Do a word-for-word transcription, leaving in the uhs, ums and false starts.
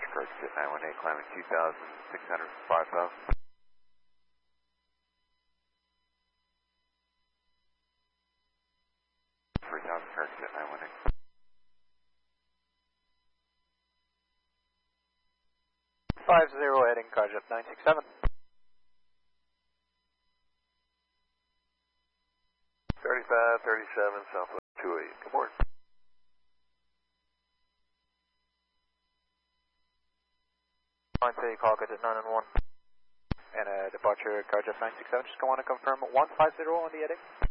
Correct, nine one eight, climbing two thousand six hundred, five thousand. three thousand, correct, nine one eight. five zero heading Cardiff nine six seven. thirty-five, thirty-seven, Southwest two eight. Good morning. nine three, call good at nine and one. And a departure Cardiff nine six seven, just want to confirm one five zero on the heading.